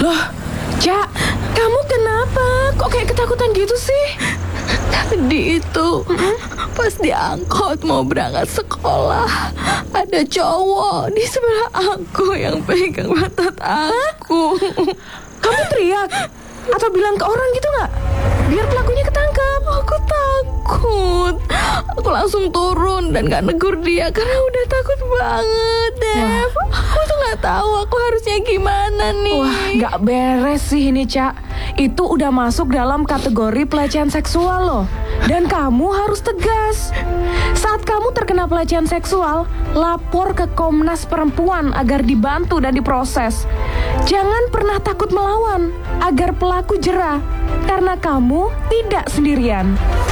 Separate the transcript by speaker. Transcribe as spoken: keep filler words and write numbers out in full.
Speaker 1: Loh, Cak, kamu kenapa? Kok kayak ketakutan gitu sih?
Speaker 2: Tadi itu pas diangkut mau berangkat sekolah, ada cowok di sebelah aku yang pegang pantat aku.
Speaker 1: Kamu teriak? Atau bilang ke orang gitu gak? Biar pelakunya ketangkap.
Speaker 2: Aku takut. Aku langsung turun dan gak negur dia karena udah takut banget, Dev. Aku tuh gak tahu aku harusnya gimana nih.
Speaker 1: Wah, gak beres sih ini, Cak. Itu udah masuk dalam kategori pelecehan seksual loh. Dan kamu harus tegas. Saat kamu terkena pelecehan seksual, lapor ke Komnas Perempuan agar dibantu dan diproses. Jangan pernah takut melawan agar pelaku jera, karena kamu tidak sendirian.